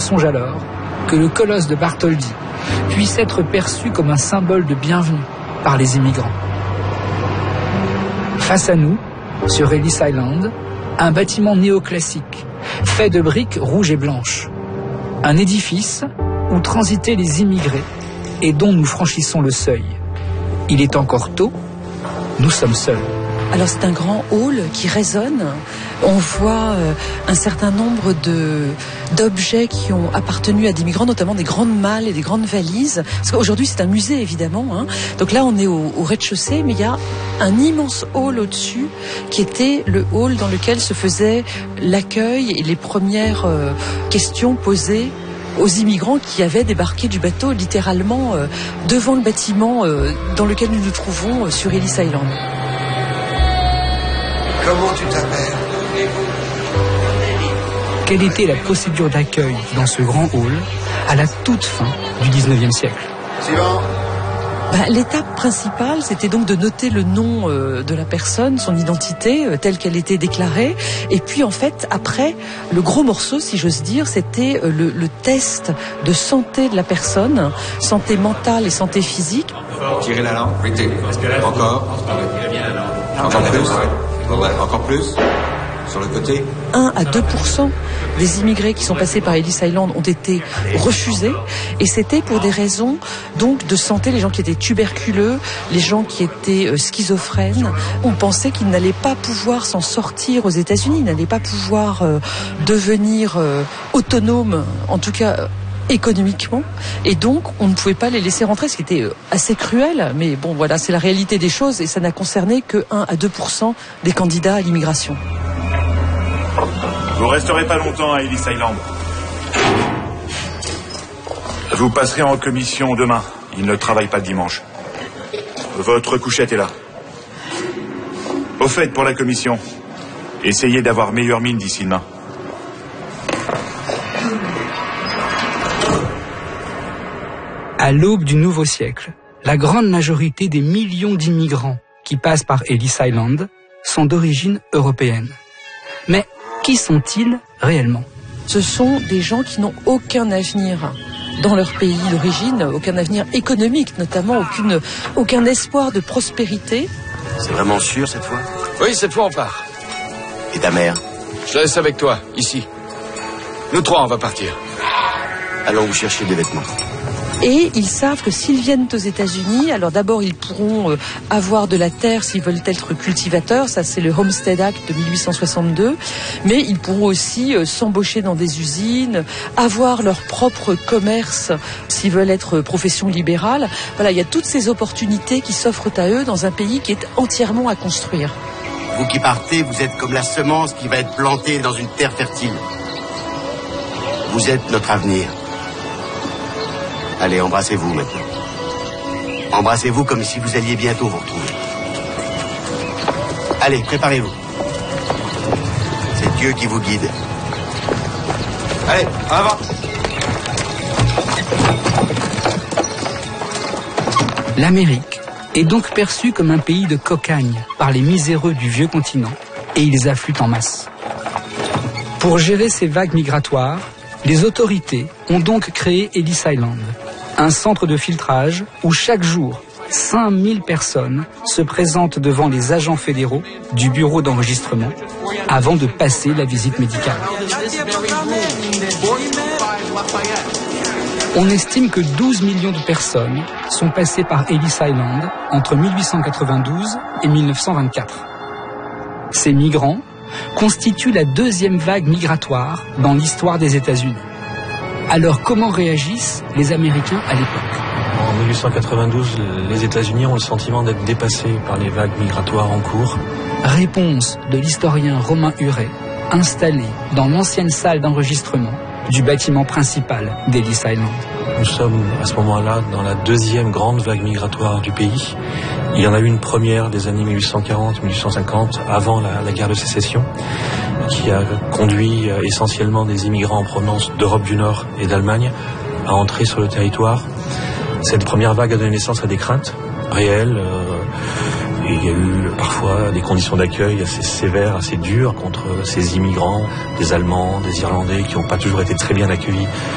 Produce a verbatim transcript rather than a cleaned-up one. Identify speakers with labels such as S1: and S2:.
S1: songe alors que le colosse de Bartholdi puisse être perçu comme un symbole de bienvenue par les immigrants. Face à nous, sur Ellis Island, un bâtiment néoclassique, fait de briques rouges et blanches. Un édifice où transitaient les immigrés et dont nous franchissons le seuil. Il est encore tôt, nous sommes seuls.
S2: Alors c'est un grand hall qui résonne. On voit euh, un certain nombre de d'objets qui ont appartenu à des migrants, notamment des grandes malles et des grandes valises. Parce qu'aujourd'hui c'est un musée évidemment. Hein. Donc là on est au, au rez-de-chaussée, mais il y a un immense hall au-dessus qui était le hall dans lequel se faisait l'accueil et les premières euh, questions posées aux immigrants qui avaient débarqué du bateau littéralement euh, devant le bâtiment euh, dans lequel nous nous trouvons euh, sur Ellis Island.
S3: Comment tu t'appelles?
S1: Quelle était la procédure d'accueil dans ce grand hall à la toute fin du dix-neuvième siècle?
S3: Suivant.
S2: Bah, l'étape principale, c'était donc de noter le nom euh, de la personne, son identité, euh, telle qu'elle était déclarée. Et puis, en fait, après, le gros morceau, si j'ose dire, c'était euh, le, le test de santé de la personne, santé mentale et santé physique.
S3: Tirez la langue. Encore. Encore plus. Encore plus. Sur le côté.
S2: un à deux pour cent des immigrés qui sont passés par Ellis Island ont été refusés, et c'était pour des raisons donc de santé. Les gens qui étaient tuberculeux, les gens qui étaient euh, schizophrènes, on pensait qu'ils n'allaient pas pouvoir s'en sortir aux États-Unis, ils n'allaient pas pouvoir euh, devenir euh, autonomes, en tout cas euh, économiquement, et donc on ne pouvait pas les laisser rentrer, ce qui était assez cruel, mais bon voilà, c'est la réalité des choses, et ça n'a concerné que un à deux pour cent des candidats à l'immigration.
S4: Vous resterez pas longtemps à Ellis Island. Vous passerez en commission demain. Il ne travaille pas le dimanche. Votre couchette est là. Au fait, pour la commission, essayez d'avoir meilleure mine d'ici demain.
S1: À l'aube du nouveau siècle, la grande majorité des millions d'immigrants qui passent par Ellis Island sont d'origine européenne. Mais qui sont-ils réellement?
S2: Ce sont des gens qui n'ont aucun avenir dans leur pays d'origine, aucun avenir économique notamment, aucune, aucun espoir de prospérité.
S5: C'est vraiment sûr cette fois?
S6: Oui, cette fois on part.
S5: Et ta mère?
S6: Je la laisse avec toi, ici. Nous trois, on va partir.
S5: Allons vous chercher des vêtements.
S2: Et ils savent que s'ils viennent aux États-Unis, alors d'abord ils pourront euh, avoir de la terre s'ils veulent être cultivateurs, ça c'est le Homestead Act de mille huit cent soixante-deux, mais ils pourront aussi euh, s'embaucher dans des usines, avoir leur propre commerce s'ils veulent être profession libérale. Voilà, il y a toutes ces opportunités qui s'offrent à eux dans un pays qui est entièrement à construire.
S5: Vous qui partez, vous êtes comme la semence qui va être plantée dans une terre fertile. Vous êtes notre avenir. Allez, embrassez-vous maintenant. Embrassez-vous comme si vous alliez bientôt vous retrouver. Allez, préparez-vous. C'est Dieu qui vous guide. Allez, en avant.
S1: L'Amérique est donc perçue comme un pays de cocagne par les miséreux du vieux continent, et ils affluent en masse. Pour gérer ces vagues migratoires, les autorités ont donc créé Ellis Island, un centre de filtrage où chaque jour, cinq mille personnes se présentent devant les agents fédéraux du bureau d'enregistrement avant de passer la visite médicale. On estime que douze millions de personnes sont passées par Ellis Island entre mille huit cent quatre-vingt-douze et mille neuf cent vingt-quatre. Ces migrants constituent la deuxième vague migratoire dans l'histoire des États-Unis. Alors comment réagissent les Américains à l'époque?
S7: En mille huit cent quatre-vingt-douze, les États-Unis ont le sentiment d'être dépassés par les vagues migratoires en cours.
S1: Réponse de l'historien Romain Huret, installé dans l'ancienne salle d'enregistrement du bâtiment principal d'Ellis Island.
S7: Nous sommes à ce moment-là dans la deuxième grande vague migratoire du pays. Il y en a eu une première des années mille huit cent quarante mille huit cent cinquante, avant la, la guerre de sécession, qui a conduit essentiellement des immigrants en provenance d'Europe du Nord et d'Allemagne à entrer sur le territoire. Cette première vague a donné naissance à des craintes réelles. Euh, et il y a eu parfois des conditions d'accueil assez sévères, assez dures contre ces immigrants, des Allemands, des Irlandais, qui n'ont pas toujours été très bien accueillis